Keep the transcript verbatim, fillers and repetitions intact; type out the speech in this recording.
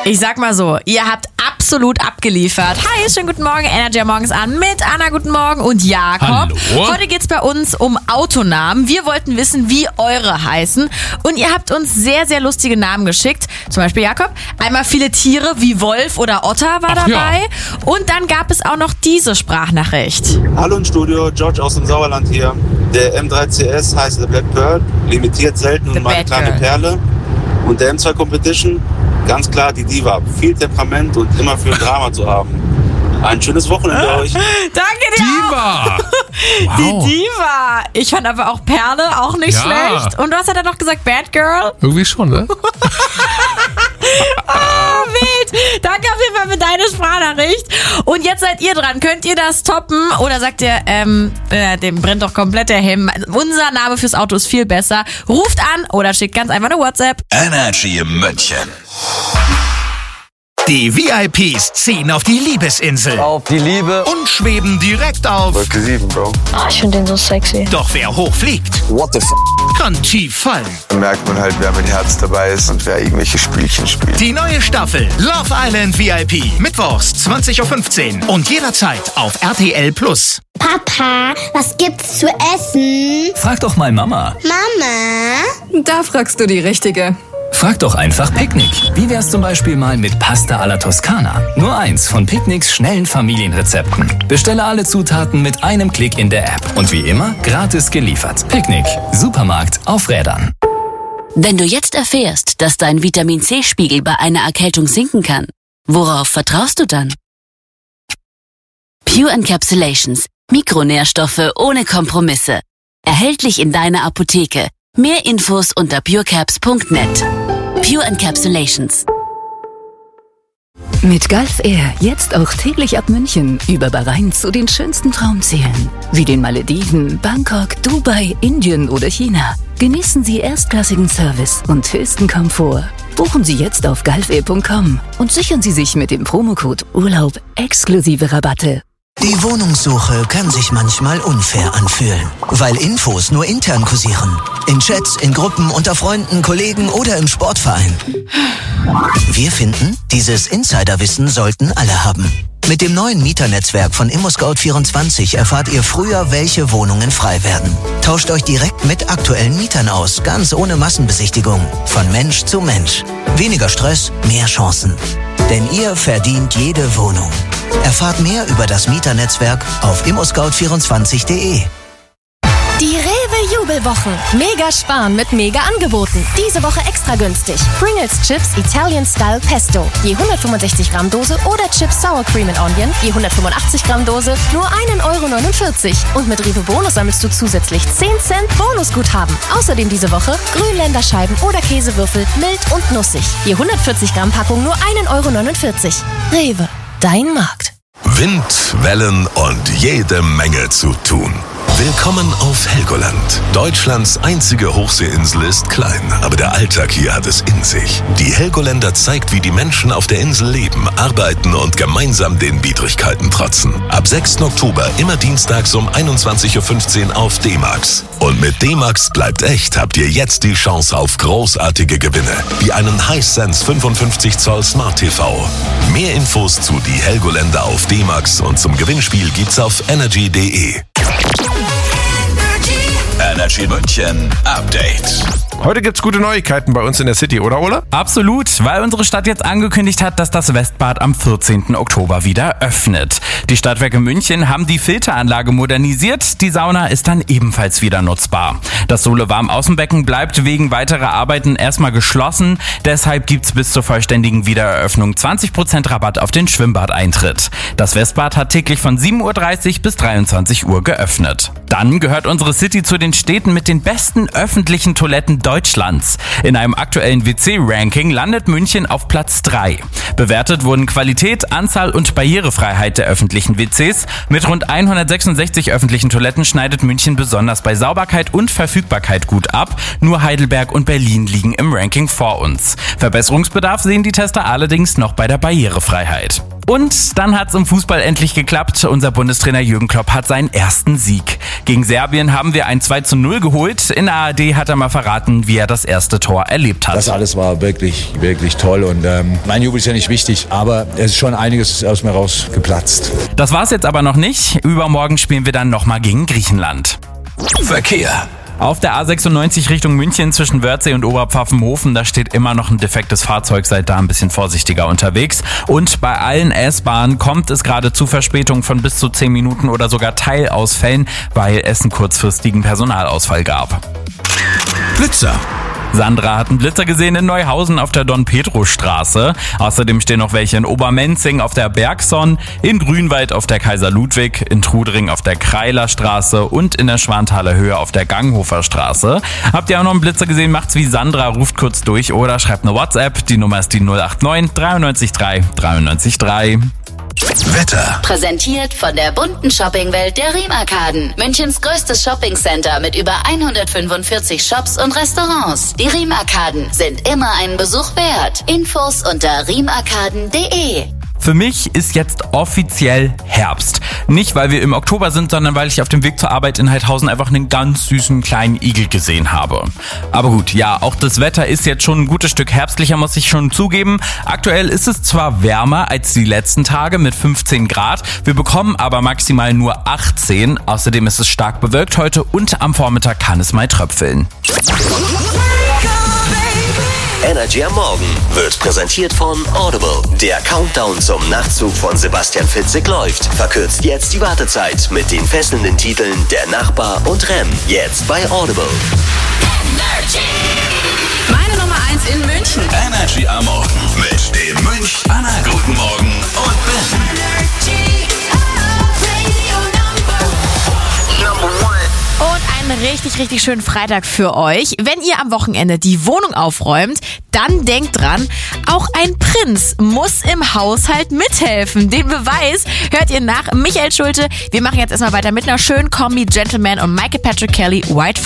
Ich sag mal so, ihr habt absolut abgeliefert. Hi, schönen guten Morgen, Energy morgens an mit Anna, guten Morgen und Jakob. Hallo. Heute geht's bei uns um Autonamen. Wir wollten wissen, wie eure heißen und ihr habt uns sehr, sehr lustige Namen geschickt. Zum Beispiel Jakob, einmal viele Tiere wie Wolf oder Otter war Ach, dabei. ja. Und dann gab es auch noch diese Sprachnachricht. Hallo im Studio, George aus dem Sauerland hier. Der M drei C S heißt The Black Pearl, limitiert selten The und meine Bad kleine Girl. Perle. Und der M zwei Competition, ganz klar die Diva. Viel Temperament und immer für Drama zu haben. Ein schönes Wochenende euch. Danke dir Diva! auch. Wow. Die Diva. Ich fand aber auch Perle auch nicht Ja. schlecht. Und was hat er noch gesagt? Bad Girl? Irgendwie schon, ne? Oh, wild. Danke auf jeden Fall für deine Sprachnachricht. Und jetzt seid ihr dran. Könnt ihr das toppen? Oder sagt ihr, ähm, äh, dem brennt doch komplett der Helm. Unser Name fürs Auto ist viel besser. Ruft an oder schickt ganz einfach eine WhatsApp. Energy München. Die V I Ps ziehen auf die Liebesinsel Auf die Liebe. und schweben direkt auf. Wolke sieben, Bro. Oh, ich finde den so sexy. Doch wer hoch fliegt, What the f***? kann tief fallen. Dann merkt man halt, wer mit Herz dabei ist und wer irgendwelche Spielchen spielt. Die neue Staffel Love Island V I P. Mittwochs zwanzig Uhr fünfzehn und jederzeit auf R T L Plus. Papa, was gibt's zu essen? Frag doch mal Mama. Mama? Da fragst du die Richtige. Frag doch einfach Picknick. Wie wär's zum Beispiel mal mit Pasta alla Toskana? Nur eins von Picknicks schnellen Familienrezepten. Bestelle alle Zutaten mit einem Klick in der App. Und wie immer, gratis geliefert. Picknick. Supermarkt auf Rädern. Wenn du jetzt erfährst, dass dein Vitamin-C-Spiegel bei einer Erkältung sinken kann, worauf vertraust du dann? Pure Encapsulations. Mikronährstoffe ohne Kompromisse. Erhältlich in deiner Apotheke. Mehr Infos unter purecaps punkt net. Pure Encapsulations. Mit Gulf Air jetzt auch täglich ab München über Bahrain zu den schönsten Traumzielen. Wie den Malediven, Bangkok, Dubai, Indien oder China. Genießen Sie erstklassigen Service und höchsten Komfort. Buchen Sie jetzt auf gulf air punkt com und sichern Sie sich mit dem Promocode Urlaub exklusive Rabatte. Die Wohnungssuche kann sich manchmal unfair anfühlen, weil Infos nur intern kursieren. In Chats, in Gruppen, unter Freunden, Kollegen oder im Sportverein. Wir finden, dieses Insiderwissen sollten alle haben. Mit dem neuen Mieternetzwerk von ImmoScout vierundzwanzig erfahrt ihr früher, welche Wohnungen frei werden. Tauscht euch direkt mit aktuellen Mietern aus, ganz ohne Massenbesichtigung. Von Mensch zu Mensch. Weniger Stress, mehr Chancen. Denn ihr verdient jede Wohnung. Erfahrt mehr über das Mieternetzwerk auf immoscout vierundzwanzig punkt de. Die Rewe Jubelwochen. Mega sparen mit mega Angeboten. Diese Woche extra günstig. Pringles Chips Italian Style Pesto. Je hundertfünfundsechzig Gramm Dose oder Chips Sour Cream and Onion. Je hundertfünfundachtzig Gramm Dose. Nur ein Euro neunundvierzig. Und mit Rewe Bonus sammelst du zusätzlich zehn Cent Bonusguthaben. Außerdem diese Woche Grünländerscheiben oder Käsewürfel mild und nussig. Je hundertvierzig Gramm Packung nur ein Euro neunundvierzig. Rewe. Dein Markt. Wind, Wellen und jede Menge zu tun. Willkommen auf Helgoland. Deutschlands einzige Hochseeinsel ist klein, aber der Alltag hier hat es in sich. Die Helgoländer zeigt, wie die Menschen auf der Insel leben, arbeiten und gemeinsam den Widrigkeiten trotzen. Ab sechsten Oktober immer dienstags um einundzwanzig Uhr fünfzehn auf D-Max. Und mit D-Max bleibt echt habt ihr jetzt die Chance auf großartige Gewinne, wie einen Hisense fünfundfünfzig Zoll Smart T V. Mehr Infos zu die Helgoländer auf D-Max und zum Gewinnspiel gibt's auf energy punkt de. Energy München Update. Heute gibt's gute Neuigkeiten bei uns in der City, oder Ola? Absolut, weil unsere Stadt jetzt angekündigt hat, dass das Westbad am vierzehnten Oktober wieder öffnet. Die Stadtwerke München haben die Filteranlage modernisiert, die Sauna ist dann ebenfalls wieder nutzbar. Das Sohle-Warm-Außenbecken bleibt wegen weiterer Arbeiten erstmal geschlossen, deshalb gibt's bis zur vollständigen Wiedereröffnung zwanzig Prozent Rabatt auf den Schwimmbadeintritt. Das Westbad hat täglich von sieben Uhr dreißig bis dreiundzwanzig Uhr geöffnet. Dann gehört unsere City zu den Städten mit den besten öffentlichen Toiletten Deutschlands. In einem aktuellen W C-Ranking landet München auf Platz drei. Bewertet wurden Qualität, Anzahl und Barrierefreiheit der öffentlichen W Cs. Mit rund hundertsechsundsechzig öffentlichen Toiletten schneidet München besonders bei Sauberkeit und Verfügbarkeit gut ab. Nur Heidelberg und Berlin liegen im Ranking vor uns. Verbesserungsbedarf sehen die Tester allerdings noch bei der Barrierefreiheit. Und dann hat's im Fußball endlich geklappt. Unser Bundestrainer Jürgen Klopp hat seinen ersten Sieg. Gegen Serbien haben wir ein zwei zu null geholt. In der A R D hat er mal verraten, wie er das erste Tor erlebt hat. Das alles war wirklich, wirklich toll. Und ähm, mein Jubel ist ja nicht wichtig, aber es ist schon einiges aus mir rausgeplatzt. Das war's jetzt aber noch nicht. Übermorgen spielen wir dann nochmal gegen Griechenland. Verkehr. Auf der A sechsundneunzig Richtung München zwischen Wörthsee und Oberpfaffenhofen, da steht immer noch ein defektes Fahrzeug, seid da ein bisschen vorsichtiger unterwegs. Und bei allen S-Bahnen kommt es gerade zu Verspätungen von bis zu zehn Minuten oder sogar Teilausfällen, weil es einen kurzfristigen Personalausfall gab. Blitzer. Sandra hat einen Blitzer gesehen in Neuhausen auf der Don-Petro-Straße. Außerdem stehen noch welche in Obermenzing auf der Bergson, in Grünwald auf der Kaiser-Ludwig, in Trudering auf der Kreilerstraße und in der Schwanthaler Höhe auf der Ganghofer Straße. Habt ihr auch noch einen Blitzer gesehen? Macht's wie Sandra, ruft kurz durch oder schreibt eine WhatsApp. Die Nummer ist die null acht neun dreiundneunzig drei dreiundneunzig drei. Wetter. Präsentiert von der bunten Shoppingwelt der Riem-Arkaden. Münchens größtes Shoppingcenter mit über hundertfünfundvierzig Shops und Restaurants. Die Riem-Arkaden sind immer einen Besuch wert. Infos unter riem arkaden punkt de. Für mich ist jetzt offiziell Herbst. Nicht, weil wir im Oktober sind, sondern weil ich auf dem Weg zur Arbeit in Heidhausen einfach einen ganz süßen kleinen Igel gesehen habe. Aber gut, ja, auch das Wetter ist jetzt schon ein gutes Stück herbstlicher, muss ich schon zugeben. Aktuell ist es zwar wärmer als die letzten Tage mit fünfzehn Grad, wir bekommen aber maximal nur achtzehn. Außerdem ist es stark bewölkt heute und am Vormittag kann es mal tröpfeln. Energy am Morgen wird präsentiert von Audible. Der Countdown zum Nachtzug von Sebastian Fitzek läuft. Verkürzt jetzt die Wartezeit mit den fesselnden Titeln Der Nachbar und Rem. Jetzt bei Audible. Energy. Meine Nummer eins in München. Energy am Morgen mit dem Münch, Anna, guten Morgen und Ben. Energy. Und einen richtig, richtig schönen Freitag für euch. Wenn ihr am Wochenende die Wohnung aufräumt, dann denkt dran, auch ein Prinz muss im Haushalt mithelfen. Den Beweis hört ihr nach Michael Schulte. Wir machen jetzt erstmal weiter mit einer schönen Kombi Gentleman und Michael Patrick Kelly, White